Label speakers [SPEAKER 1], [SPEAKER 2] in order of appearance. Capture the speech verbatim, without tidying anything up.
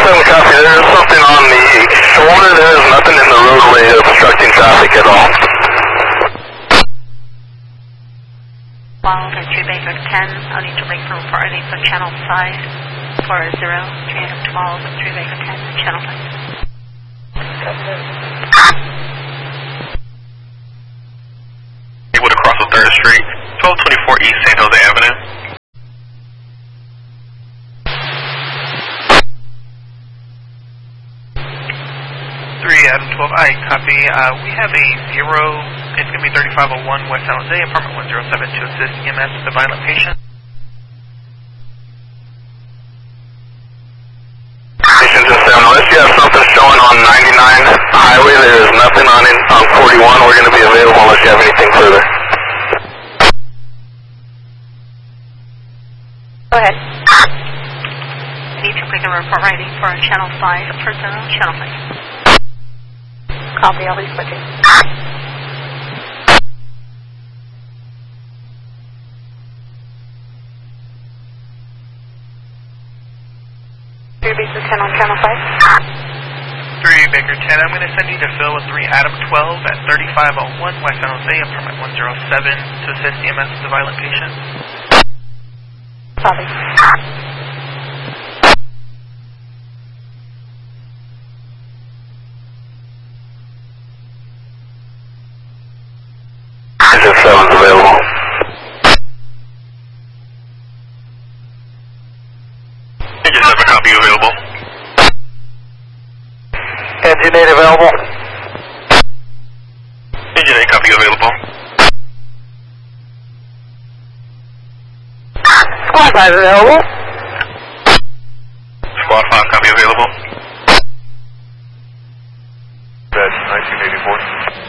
[SPEAKER 1] seven, copy. There is something on the shoulder. There is nothing in the roadway obstructing traffic at all.
[SPEAKER 2] twelve and three Baker ten, I'll need to break for report. I need for channel five, four zero, three Adam twelve, three Baker ten, channel five.
[SPEAKER 3] Able to cross the third Street, twelve twenty-four East San Jose Avenue.
[SPEAKER 4] three Adam twelve, I copy. Uh, we have a zero, it's going to be thirty-five oh one West San Jose, apartment one oh seven to assist E M S with the violent patient.
[SPEAKER 1] Station just seven, unless you have something showing on ninety-nine highway, there is nothing on, in, on forty-one. We're going to be available unless you have anything further.
[SPEAKER 2] Go ahead. I need to break a report writing for channel five, for zero, channel five. Copy, I'll be switching. three Baker ten on channel five.
[SPEAKER 4] three Baker ten, I'm going to send you to Phil with three Adam twelve at thirty-five oh one West San Jose, apartment one oh seven to assist E M S with the violent patient.
[SPEAKER 2] Copy.
[SPEAKER 1] Station seven's available.
[SPEAKER 3] Engine seven, copy, available.
[SPEAKER 1] Engine eight available.
[SPEAKER 3] Engine eight, copy, available.
[SPEAKER 1] Squad five available.
[SPEAKER 3] Squad five, copy, available.
[SPEAKER 1] That's nineteen eighty-four.